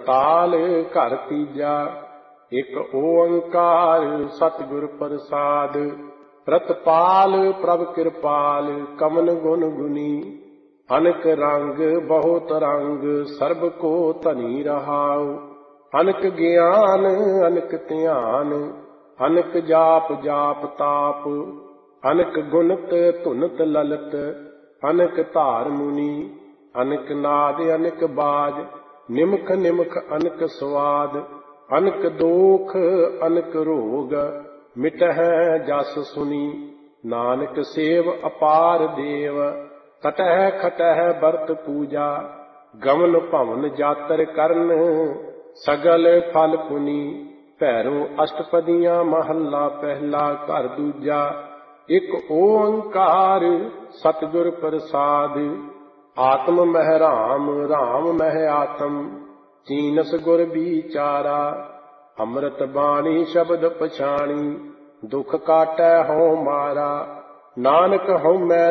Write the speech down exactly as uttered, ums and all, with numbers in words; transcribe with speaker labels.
Speaker 1: ਕਰਤਾਲ ਘਰ ਤੀਜਾ। ਇਕ ਓੰਕਾਰ ਸਤਿਗੁਰ ਪ੍ਰਸਾਦ। ਪ੍ਰਤਪਾਲ ਪ੍ਰਭ ਕਿਰਪਾਲ ਕਮਨ ਗੁਣ ਗੁਨੀ। ਅਨਕ ਰੰਗ ਬਹੁਤ ਰੰਗ ਸਰਬ ਕੋ ਧਨੀ ਰਹਾਉ। ਅਨਕ ਗਿਆਨ ਅਨਕ ਧਿਆਨ ਅਨਕ ਜਾਪ ਜਾਪ ਤਾਪ। ਅਨਕ ਗੁਣਤ ਧੁਨਤ ਲਲਤ ਅਨਕ ਧਾਰ ਮੁਨੀ। ਅਨਕ ਨਾਦ ਅਨਕ ਬਾਜ ਨਿਮਖ ਨਿਮਖ ਅਨਕ ਸਵਾਦ। ਅਨਕ ਦੋਖ ਅਨਕ ਰੋਗ ਮਿਟਹਿ ਜਸ ਸੁਨੀ। ਨਾਨਕ ਸੇਵ ਅਪਾਰ ਦੇਵ ਕਟਹਿ ਖਟਹਿ ਬਰਤ ਪੂਜਾ। ਗਮਨ ਭਵਨ ਜਾਤਰ ਕਰਨ ਸਗਲ ਫਲ ਪੁਨੀ। ਭੈਰੋ ਅਸ਼ਟਪਦੀਆਂ ਮਹੱਲਾ ਪਹਿਲਾ ਘਰ ਦੂਜਾ। ਇਕ ਓੰਕਾਰ ਸਤਿਗੁਰ ਪ੍ਰਸਾਦ। ਆਤਮ ਮਹਿ ਰਾਮ ਰਾਮ ਮਹਿ ਆਤਮ ਚੀਨਸ ਗੁਰ ਵਿਚਾਰਾ। ਅੰਮ੍ਰਿਤ ਬਾਣੀ ਸ਼ਬਦ ਪਛਾਣੀ ਦੁਖ ਕਾਟੈ ਹਉ ਮਾਰਾ। ਨਾਨਕ ਹਉਮੈ